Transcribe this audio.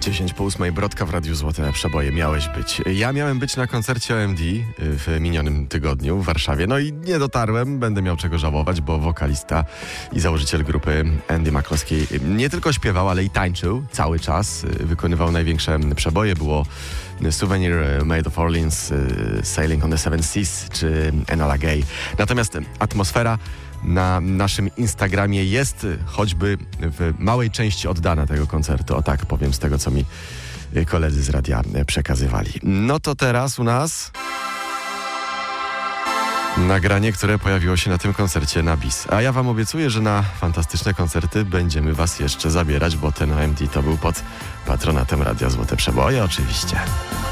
10:08, Brodka w Radiu Złote Przeboje. Miałeś być. Ja miałem być na koncercie OMD w minionym tygodniu w Warszawie. No i nie dotarłem, będę miał czego żałować, bo wokalista i założyciel grupy Andy McCloskey nie tylko śpiewał, ale i tańczył cały czas. Wykonywał największe przeboje. Było Souvenir, Made of Orleans, Sailing on the Seven Seas czy Enola Gay. Natomiast atmosfera na naszym Instagramie jest choćby w małej części oddana tego koncertu. O tak powiem, z tego co mi koledzy z radia przekazywali. No to teraz u nas nagranie, które pojawiło się na tym koncercie na BIS. A ja wam obiecuję, że na fantastyczne koncerty będziemy was jeszcze zabierać, bo ten OMD to był pod patronatem Radia Złote Przeboje oczywiście.